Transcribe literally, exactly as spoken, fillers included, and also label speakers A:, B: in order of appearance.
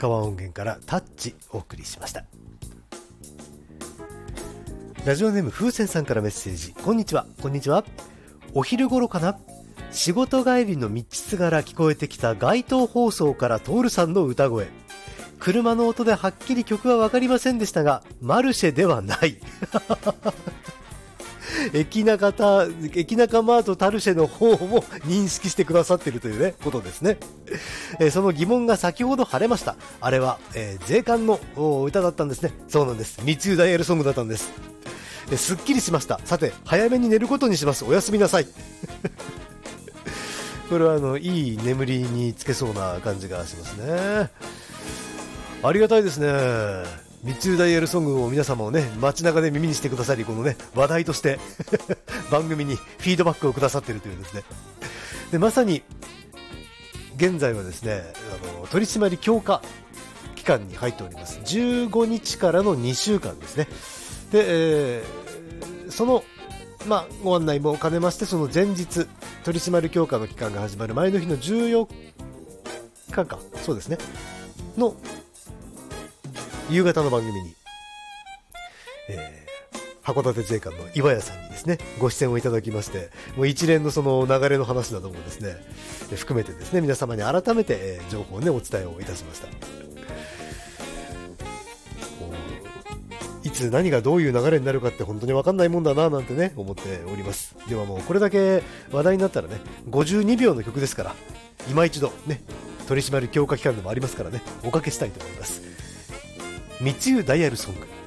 A: 川音源からタッチお送りしました。ラジオネーム風船さんからメッセージ。こんにちは。こんにちは。お昼頃かな、仕事帰りの道すがら聞こえてきた街頭放送からトールさんの歌声。車の音ではっきり曲は分かりませんでしたが、マルシェではない駅中た駅中マートタルシェの方も認識してくださっているというねことですね。えー、その疑問が先ほど晴れました。あれは、えー、税関の歌だったんですね。そうなんです。密輸ダイヤルソングだったんです。えー、すっきりしました。さて早めに寝ることにします。おやすみなさいこれはあのいい眠りにつけそうな感じがしますね。ありがたいですね。密輸ダイヤルソングを皆様をね街中で耳にしてくださり、このね話題として番組にフィードバックをくださっているというですね。でまさに現在はですね、あの取締り強化期間に入っております。じゅうごにちからのにしゅうかんですね。で、えー、そのまあ、ご案内も兼ねまして、その前日取締り強化の期間が始まる前の日のじゅうよっかか、そうですねの夕方の番組に、えー、函館税関の岩屋さんにですねご出演をいただきまして、もう一連のその流れの話などもですね含めてですね皆様に改めて、えー、情報をねお伝えをいたしました。いつ何がどういう流れになるかって本当に分かんないもんだななんてね思っております。ではもうこれだけ話題になったらねごじゅうにびょうの曲ですから、今一度ね取締り強化期間でもありますからねおかけしたいと思います。密輸ダイヤルソング。